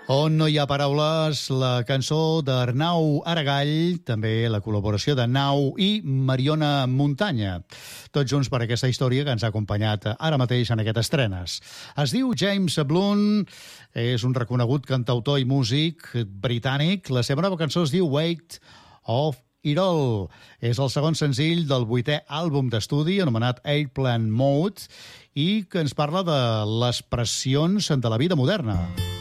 On no hi ha paraules, la cançó d'Arnau Aragall, també la col·laboració de Nau i Mariona Muntanya. Tots junts per aquesta història que ens ha acompanyat ara mateix en aquestes estrenes. Es diu James Blunt, és un reconegut cantautor i músic britànic. La seva nova cançó es diu Weight of It All. És el segon senzill del 8è àlbum d'estudi anomenat Airplane Mode i que ens parla de les pressions de la vida moderna.